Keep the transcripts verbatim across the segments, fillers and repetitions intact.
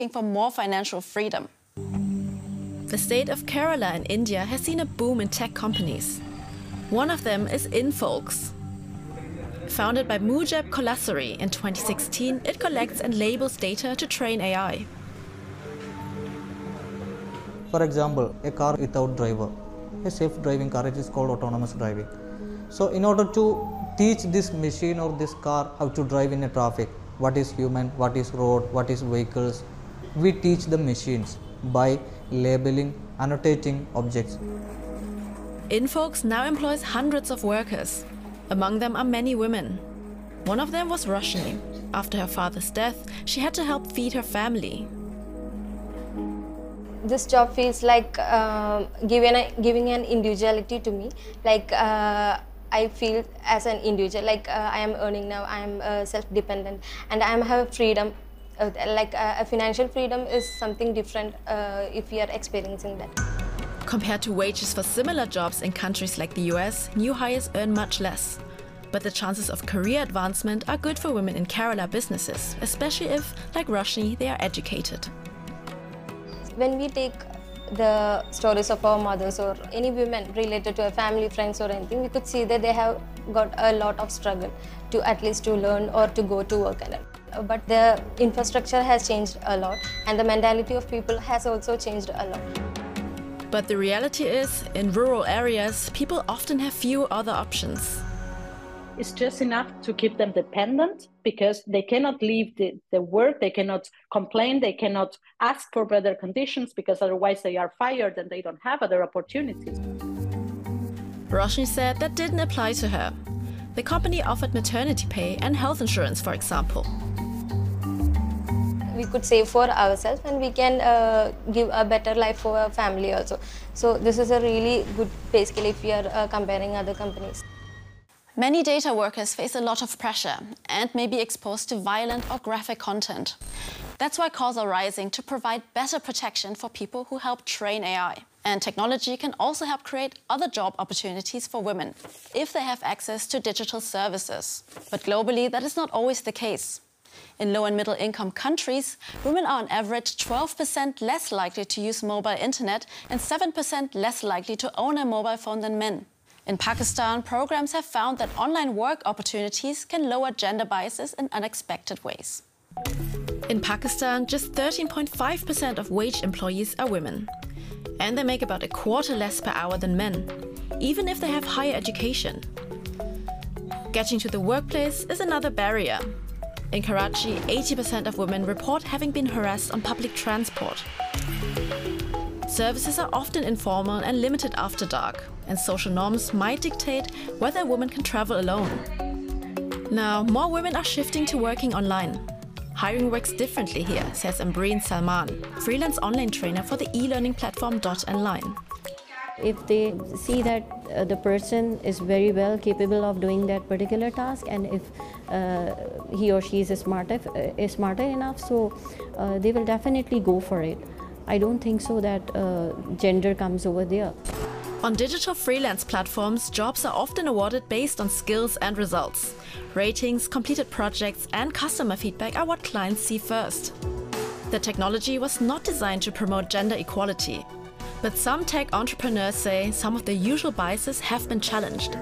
for more financial freedom. The state of Kerala in India has seen a boom in tech companies. One of them is Infolks. Founded by Mujab Kolasari in twenty sixteen, it collects and labels data to train A I. For example, a car without driver, a safe driving car, it is called autonomous driving. So in order to teach this machine or this car how to drive in a traffic, what is human, what is road, what is vehicles, we teach the machines by labeling, annotating objects. Infolks now employs hundreds of workers. Among them are many women. One of them was Roshni. After her father's death, she had to help feed her family. This job feels like uh, giving, a, giving an individuality to me. Like uh, I feel as an individual, like uh, I am earning now, I am uh, self-dependent, and I am have freedom. Uh, like uh, a financial freedom is something different uh, if we are experiencing that. Compared to wages for similar jobs in countries like the U S, new hires earn much less. But the chances of career advancement are good for women in Kerala businesses, especially if, like Roshni, they are educated. When we take the stories of our mothers or any women related to a family, friends or anything, we could see that they have got a lot of struggle to at least to learn or to go to work. But the infrastructure has changed a lot and the mentality of people has also changed a lot. But the reality is, in rural areas, people often have few other options. It's just enough to keep them dependent because they cannot leave the, the work, they cannot complain, they cannot ask for better conditions because otherwise they are fired and they don't have other opportunities. Roshni said that didn't apply to her. The company offered maternity pay and health insurance, for example. We could save for ourselves and we can uh, give a better life for our family also. So this is a really good pay scale if we are uh, comparing other companies. Many data workers face a lot of pressure and may be exposed to violent or graphic content. That's why calls are rising to provide better protection for people who help train A I. And technology can also help create other job opportunities for women if they have access to digital services. But globally, that is not always the case. In low and middle income countries, women are on average twelve percent less likely to use mobile internet and seven percent less likely to own a mobile phone than men. In Pakistan, programs have found that online work opportunities can lower gender biases in unexpected ways. In Pakistan, just thirteen point five percent of wage employees are women. And they make about a quarter less per hour than men, even if they have higher education. Getting to the workplace is another barrier. In Karachi, eighty percent of women report having been harassed on public transport. Services are often informal and limited after dark, and social norms might dictate whether a woman can travel alone. Now, more women are shifting to working online. Hiring works differently here, says Ambreen Salman, freelance online trainer for the e-learning platform Dot Online. If they see that uh, the person is very well capable of doing that particular task, and if uh, he or she is smart, uh, is smarter enough, so uh, they will definitely go for it. I don't think so that uh, gender comes over there. On digital freelance platforms, jobs are often awarded based on skills and results. Ratings, completed projects, and customer feedback are what clients see first. The technology was not designed to promote gender equality. But some tech entrepreneurs say some of the usual biases have been challenged.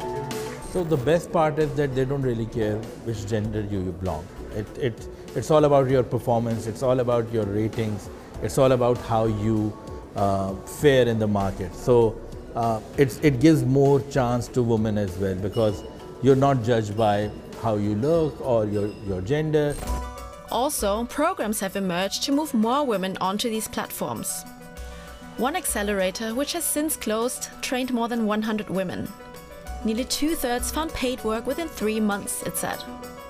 So the best part is that they don't really care which gender you belong. It, it, it's all about your performance, it's all about your ratings, it's all about how you uh, fare in the market. So uh, it's, it gives more chance to women as well because you're not judged by how you look or your, your gender. Also, programs have emerged to move more women onto these platforms. One accelerator, which has since closed, trained more than one hundred women. Nearly two-thirds found paid work within three months, it said.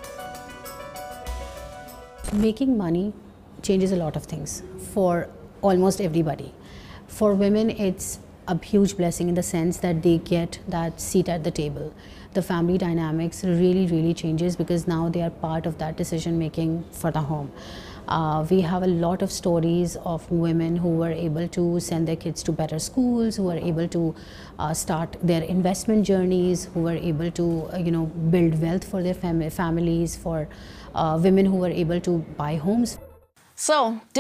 Making money changes a lot of things for almost everybody. For women, it's a huge blessing in the sense that they get that seat at the table. The family dynamics really, really changes because now they are part of that decision making for the home. Uh, we have a lot of stories of women who were able to send their kids to better schools, who were able to uh, start their investment journeys, who were able to uh, you know, build wealth for their fam families, for uh, women who were able to buy homes. So,